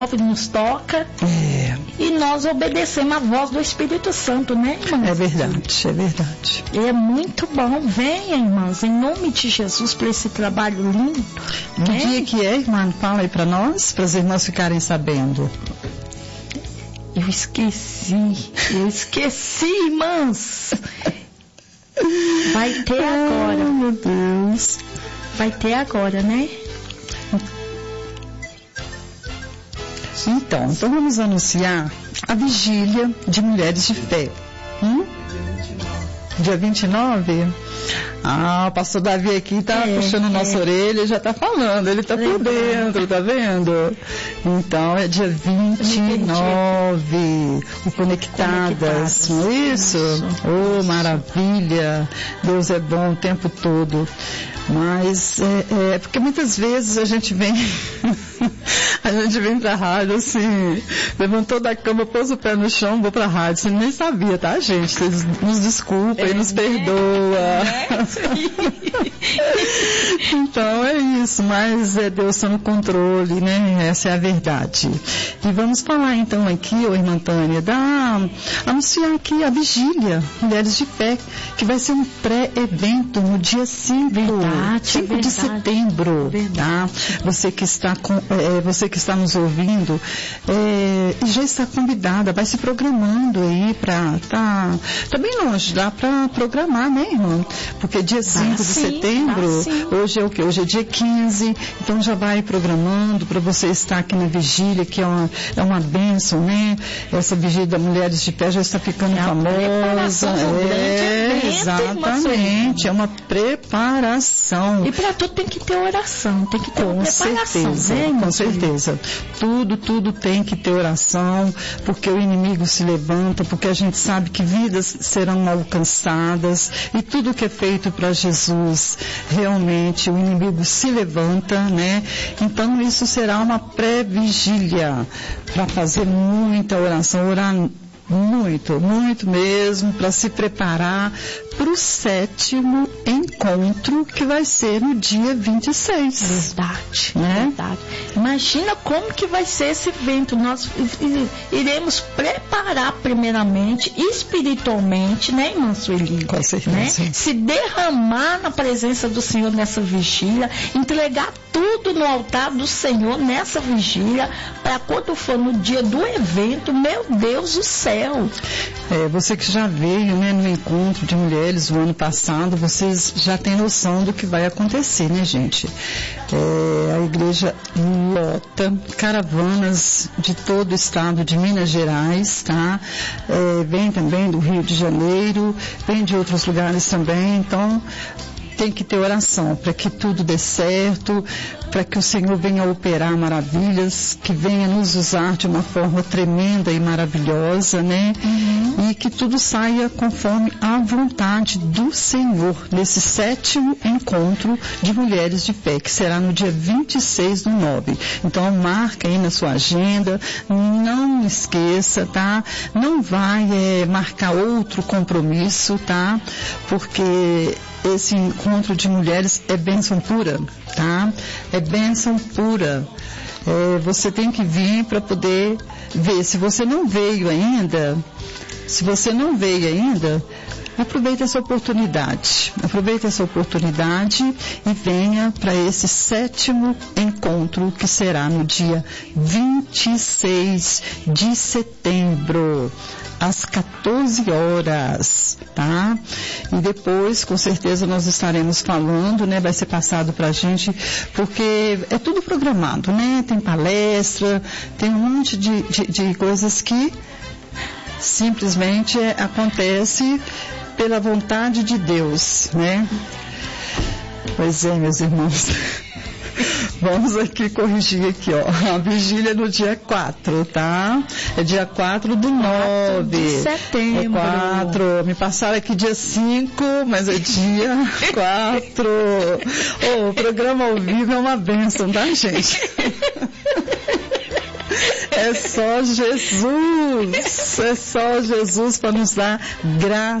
nos toca e nós obedecemos a voz do Espírito Santo, né, irmãs? É verdade, é verdade. É muito bom. Venha, irmãs, em nome de Jesus, para esse trabalho lindo. Que dia que é, irmã? Fala aí para nós, para as irmãs ficarem sabendo. Eu esqueci, irmãs. Vai ter agora. Oh, meu Deus. Vai ter agora, né? Então vamos anunciar a vigília de Mulheres de Fé. Dia 29? O pastor Davi aqui está puxando nossa orelha, já está falando, ele está por dentro, tá vendo? Então é dia 29, o Conectadas, não é isso? Oh, maravilha! Deus é bom o tempo todo. Mas porque muitas vezes a gente vem pra rádio assim, levantou da cama, pôs o pé no chão, vou pra rádio. Você nem sabia, tá, gente? Vocês nos desculpem e nos perdoa. Então é isso, mas Deus está no controle, né? Essa é a verdade. E vamos falar então aqui, irmã Tânia, anunciar aqui a vigília Mulheres de Fé, que vai ser um pré-evento no dia 5 de setembro. Tá? Você que está nos ouvindo já está convidada, vai se programando aí tá bem longe, dá para programar, né, irmã? Porque dia 5 de setembro, hoje é o quê? Hoje é dia 15, então já vai programando para você estar aqui na vigília, que é uma bênção, né? Essa vigília da Mulheres de Fé já está ficando famosa. Exatamente, é uma preparação. E para tudo tem que ter oração, tem que ter uma preparação. Com certeza. Tudo tem que ter oração, porque o inimigo se levanta, porque a gente sabe que vidas serão alcançadas e tudo que é feito para Jesus, realmente o inimigo se levanta, né? Então isso será uma pré-vigília para fazer muita oração, orar muito mesmo, para se preparar para o 7º encontro, que vai ser no dia 26. Verdade. Imagina como que vai ser esse evento. Nós iremos preparar primeiramente, espiritualmente, né, irmã Sueli? Com certeza. Né? Se derramar na presença do Senhor nessa vigília, entregar tudo no altar do Senhor nessa vigília, para quando for no dia do evento, meu Deus do céu. Você que já veio, né, no encontro de mulheres o ano passado, vocês já têm noção do que vai acontecer, né, gente? A igreja lota, caravanas de todo o estado de Minas Gerais, tá? Vem também do Rio de Janeiro, vem de outros lugares também, então tem que ter oração para que tudo dê certo, para que o Senhor venha operar maravilhas, que venha nos usar de uma forma tremenda e maravilhosa, né? E que tudo saia conforme a vontade do Senhor, nesse 7º encontro de Mulheres de Fé, que será no dia 26/9. Então marca aí na sua agenda, não esqueça, tá? Não vai marcar outro compromisso, tá? Porque esse encontro de mulheres é bênção pura, tá? É bênção pura. Você tem que vir para poder ver. Se você não veio ainda, aproveite essa oportunidade. E venha para esse 7º encontro, que será no dia 26 de setembro. Às 14 horas, tá? E depois, com certeza, nós estaremos falando, né? Vai ser passado pra gente, porque é tudo programado, né? Tem palestra, tem um monte de coisas que simplesmente acontece pela vontade de Deus, né? Pois é, meus irmãos. Vamos aqui corrigir aqui, ó. A vigília é no dia 4, tá? É dia 4/9. de setembro. 4. Me passaram aqui dia 5, mas é dia 4. O programa ao vivo é uma bênção, tá, gente? É só Jesus para nos dar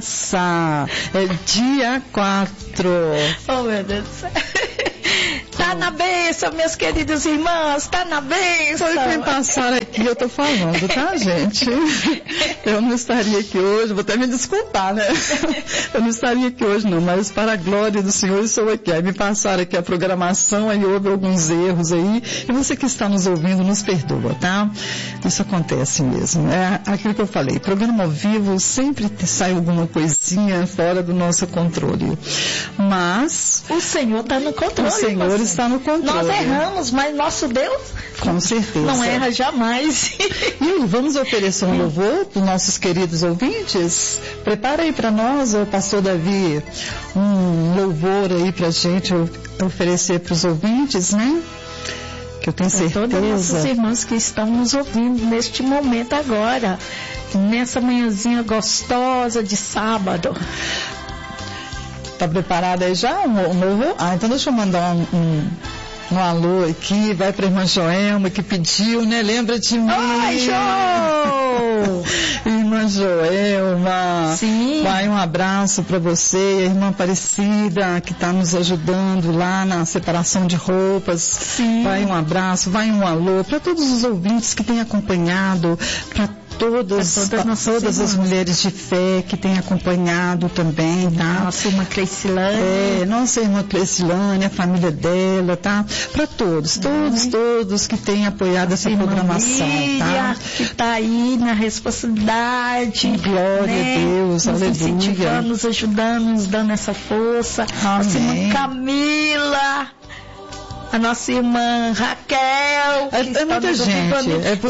graça. É dia 4. Oh, meu Deus do céu. Tá Tá na bênção, minhas queridas irmãs, tá na bênção. Foi quem passar aqui, eu tô falando, tá, gente? Eu não estaria aqui hoje, vou até me desculpar, né? Eu não estaria aqui hoje não, mas para a glória do Senhor, eu sou aqui. Aí me passaram aqui a programação, aí houve alguns erros aí, e você que está nos ouvindo, nos perdoa, tá? Isso acontece mesmo. É aquilo que eu falei, programa ao vivo, sempre sai alguma coisinha fora do nosso controle. Mas o Senhor está no controle. O Senhor está no controle. Nós erramos, mas nosso Deus com certeza não erra jamais. E vamos oferecer um louvor para os nossos queridos ouvintes? Prepara aí para nós, o pastor Davi, um louvor aí para a gente oferecer para os ouvintes, né? Que eu tenho certeza. Todas as nossas irmãs que estão nos ouvindo neste momento agora, nessa manhãzinha gostosa de sábado. Tá preparada aí já um louvor? Então deixa eu mandar um alô aqui, vai para a irmã Joelma que pediu, né? Lembra de mim? Oi, Jo! Irmã Joelma. Sim. Vai um abraço para você, a irmã Aparecida, que está nos ajudando lá na separação de roupas. Sim. Vai um abraço, vai um alô para todos os ouvintes que têm acompanhado, para todas as mulheres de fé que têm acompanhado também, tá? Nossa irmã Cleicilane. Nossa irmã Cleicilane, a família dela, tá? Para todos que têm apoiado essa programação, Lídia, tá? Que tá aí na responsabilidade. Glória a Deus, nos aleluia. incentivando, nos ajudando, nos dando essa força. Amém. Nossa irmã Camila. A nossa irmã Raquel. É muita gente.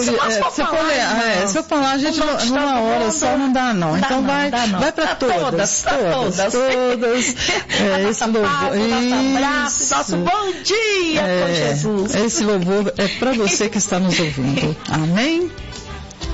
Se eu falar, a gente numa hora só não dá não. Então vai para todas. Esse louvor. Nosso abraço, nosso bom dia com Jesus. Esse louvor é para você que está nos ouvindo. Amém?